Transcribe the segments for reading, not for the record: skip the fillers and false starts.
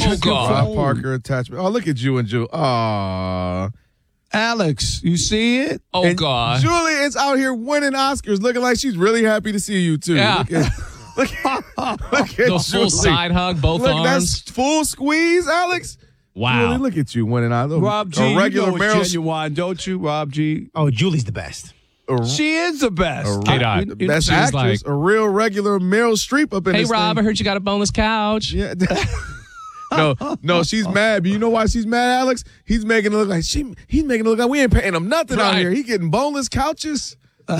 Check your God. Rob Parker attachment. Oh, look at you and Julie. Aw. Alex, you see it? Oh, And God. Julie is out here winning Oscars, looking like she's really happy to see you, too. Yeah. Look at The Julie. full side hug, both Look, arms. that's full squeeze, Alex. Wow. Julie, look at you winning out. Rob G, A regular you know Meryl it's genuine, don't you, Rob G? Oh, Julie's the best. She is the best. Best She's actress, like- a real regular Meryl Streep up in Hey, this Rob, thing. I heard you got a boneless couch. Yeah. No, she's mad. But you know why she's mad, Alex? He's making it look like he's making it look like we ain't paying him nothing out Right. here. He getting boneless couches.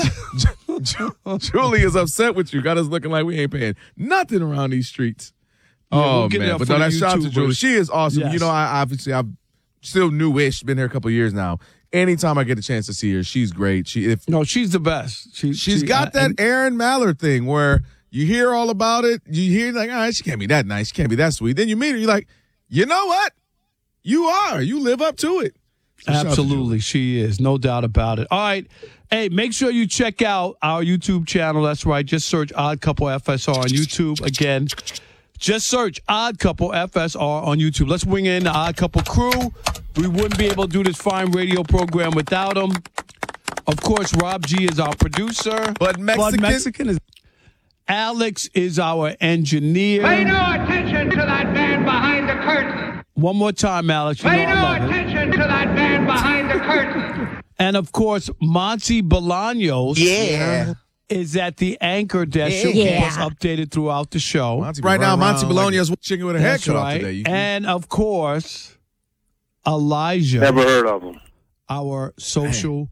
Julie is upset with you. Got us looking like we ain't paying nothing around these streets. we'll get man, there but for no, the that's shout out to YouTubers. Julie. She is awesome. Yes. You know, I've still newish. Been here a couple of years now. Anytime I get a chance to see her, she's great. She's the best. She's got that Aaron Mallard thing where you hear all about it. You hear like, all right, she can't be that nice. She can't be that sweet. Then you meet her, you're like, you know what? You are. You live up to it. So shout out to Julie. Absolutely, she is. No doubt about it. All right. Hey, make sure you check out our YouTube channel. That's right. Just search Odd Couple FSR on YouTube. Again, just search Odd Couple FSR on YouTube. Let's bring in the Odd Couple crew. We wouldn't be able to do this fine radio program without them. Of course, Rob G is our producer. But Mexican is. Alex is our engineer. Pay no attention to that man behind the curtain. One more time, Alex. You Pay know I no love it. attention to that man behind the curtain. And of course, Monty Bolaños is at the anchor desk. She'll keep us updated throughout the show. Right now, Monty Bologna is chicken with a That's haircut off right. today. And of course, Elijah. Never heard of him. Our social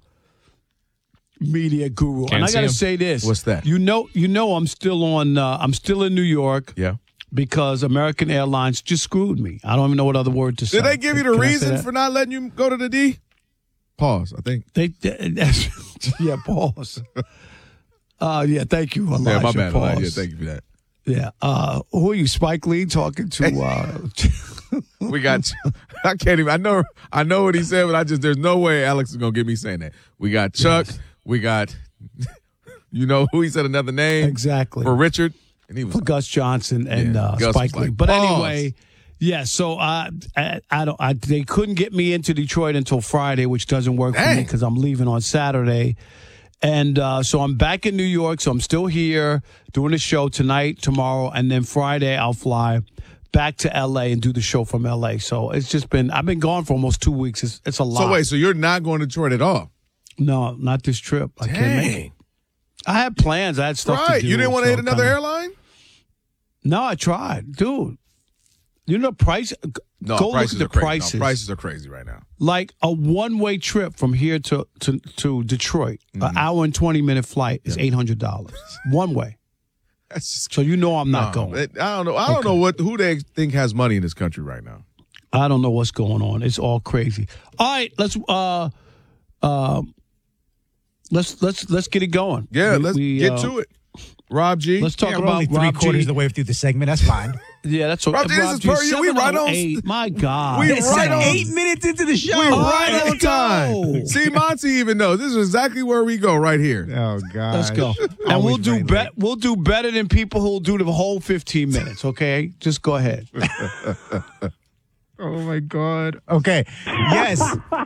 media guru. Can't and I see got to him. say this. What's that? You know, I'm still on. I'm still in New York. Yeah. Because American Airlines just screwed me. I don't even know what other word to say. Did they give you the Can I say reason that? for not letting you go to the D? Pause, I think. Yeah, pause. Yeah, thank you, Elijah. Yeah, my bad, Pause. Elijah. Thank you for that. Yeah. Who are you, Spike Lee, talking to? We got. I can't even. I know what he said, but there's no way Alex is gonna get me saying that. We got Chuck. Yes. We got. You know who he said another name Exactly. for Richard, and he was For Gus Johnson and Gus Spike was Lee. like, But pause. anyway, yeah. So they couldn't get me into Detroit until Friday, which doesn't work for me Dang. because I'm leaving on Saturday. And so I'm back in New York. So I'm still here doing the show tonight, tomorrow, and then Friday I'll fly back to L.A. and do the show from L.A. So it's just I've been gone for almost 2 weeks. It's a lot. So wait, so you're not going to Detroit at all? No, not this trip. I can't make it. I had plans. I had stuff to Right. do. You didn't want to so hit another kinda- airline? No, I tried. Dude, you know the price? No, Go look prices at the are crazy. prices. No, prices are crazy right now. Like a one-way trip from here to Detroit, an hour and 20-minute flight is $800. One way. That's just So you know I'm not no, going. I don't know. I don't know who they think has money in this country right now. I don't know what's going on. It's all crazy. All right, let's get it going. Yeah, let's get to it. Rob G. Let's talk Yeah, we're about only Rob three-quarters G. of the way through the segment. That's fine. Yeah, that's what Rob G, this is per you. We right on- 7:08. My God. We It's right on- 8 minutes into the show. We're right let's on time. go. See, Monty even knows. This is exactly where we go right here. Oh, God. Let's go. And we'll do better than people who'll do the whole 15 minutes, okay? Just go ahead. Oh, my God. Okay. Yes.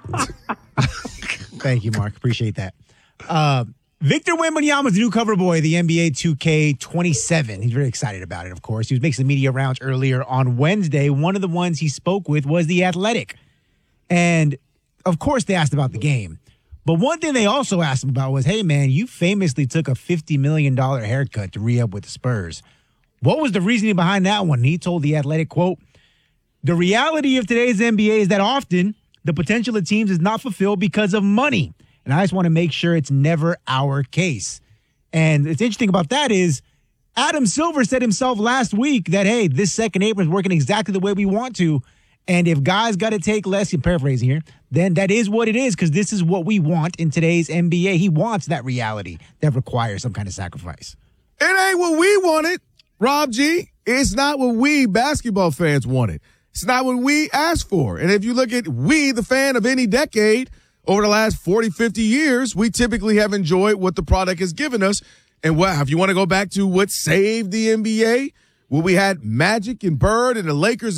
Thank you, Mark. Appreciate that. Victor Wembanyama is the new cover boy of the NBA 2K27. He's very excited about it, of course. He was making some media rounds earlier on Wednesday. One of the ones he spoke with was The Athletic. And, of course, they asked about the game. But one thing they also asked him about was, hey, man, you famously took a $50 million haircut to re-up with the Spurs. What was the reasoning behind that one? And he told The Athletic, quote, the reality of today's NBA is that often the potential of teams is not fulfilled because of money. And I just want to make sure it's never our case. And it's interesting about that is Adam Silver said himself last week that, hey, this second apron is working exactly the way we want to. And if guys got to take less, I'm paraphrasing here, then that is what it is because this is what we want in today's NBA. He wants that reality that requires some kind of sacrifice. It ain't what we wanted, Rob G. It's not what we basketball fans wanted. It's not what we asked for. And if you look at we, the fan of any decade, over the last 40, 50 years, we typically have enjoyed what the product has given us. And if you want to go back to what saved the NBA, where we had Magic and Bird and the Lakers